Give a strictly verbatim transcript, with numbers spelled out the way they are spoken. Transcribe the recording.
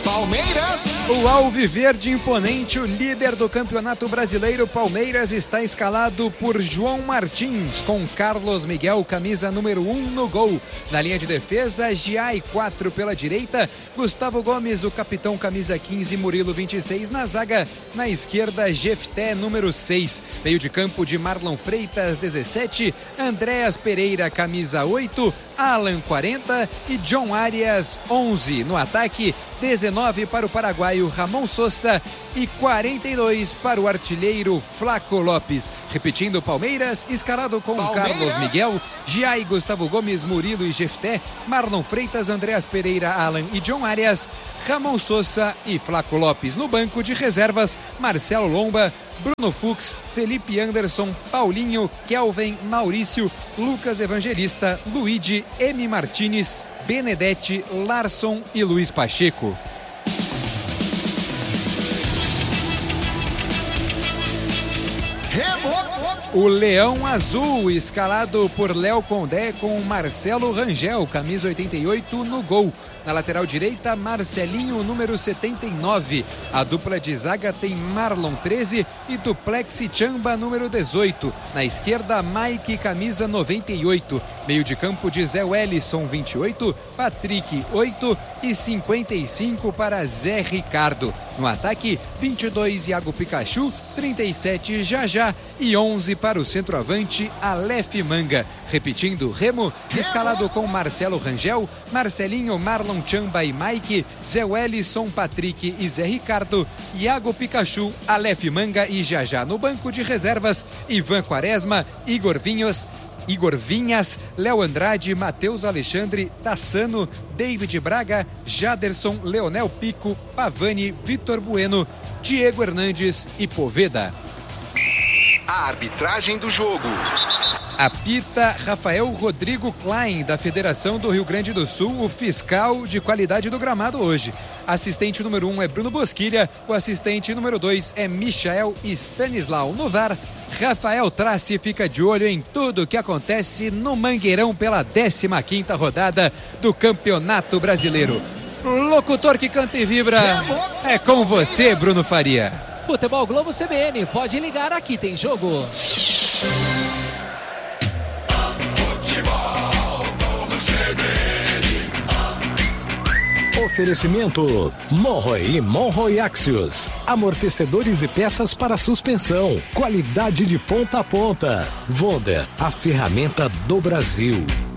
Palmeiras. O Alviverde imponente, o líder do Campeonato Brasileiro, Palmeiras, está escalado por João Martins, com Carlos Miguel, camisa número um no gol. Na linha de defesa, Giai, quatro pela direita, Gustavo Gomes, o capitão, camisa quinze, Murilo, vinte e seis na zaga. Na esquerda, Jefté, número seis. Meio de campo de Marlon Freitas, dezessete, Andréas Pereira, camisa oito, Alan, quarenta e John Arias, onze. No ataque, dezenove para o paraguaio Ramon Sosa e quarenta e dois para o artilheiro Flaco Lopes. Repetindo, Palmeiras, escalado com Palmeiras. Carlos Miguel, Giai, Gustavo Gomes, Murilo e Jefté, Marlon Freitas, Andréas Pereira, Alan e John Arias, Ramon Sosa e Flaco Lopes. No banco de reservas, Marcelo Lomba, Bruno Fux, Felipe Anderson, Paulinho, Kelvin, Maurício, Lucas Evangelista, Luigi, M. Martinez, Benedetti, Larson e Luiz Pacheco. O Leão Azul, escalado por Léo Condé, com Marcelo Rangel, camisa oitenta e oito, no gol. Na lateral direita, Marcelinho, número setenta e nove. A dupla de zaga tem Marlon, treze, e Duplex Chamba, número dezoito. Na esquerda, Mike, camisa noventa e oito. Meio de campo de Zé Wellison, vinte e oito, Patrick, oito e cinquenta e cinco para Zé Ricardo. No ataque, vinte e dois, Iago Pikachu, trinta e sete, Jajá e onze para o centroavante, Aleph Manga. Repetindo, Remo, escalado com Marcelo Rangel, Marcelinho, Marlon Chamba e Mike, Zé Wellison, Patrick e Zé Ricardo, Iago Pikachu, Aleph Manga e Jajá. No banco de reservas, Ivan Quaresma, Igor Vinhos, Igor Vinhas, Léo Andrade, Matheus Alexandre, Tassano, David Braga, Jaderson, Leonel Pico, Pavani, Vitor Bueno, Diego Hernandes e Poveda. A arbitragem do jogo. Apita Rafael Rodrigo Klein, da Federação do Rio Grande do Sul, o fiscal de qualidade do gramado hoje. Assistente número um é Bruno Bosquilha, o assistente número dois é Michael Stanislau. No V A R, Rafael Trace fica de olho em tudo que acontece no Mangueirão pela décima quinta rodada do Campeonato Brasileiro. Locutor que canta e vibra, é com você, Bruno Faria. Futebol Globo C B N, pode ligar, aqui tem jogo. Oferecimento Monroe e Monroe Axios. Amortecedores e peças para suspensão. Qualidade de ponta a ponta. Wonder, a ferramenta do Brasil.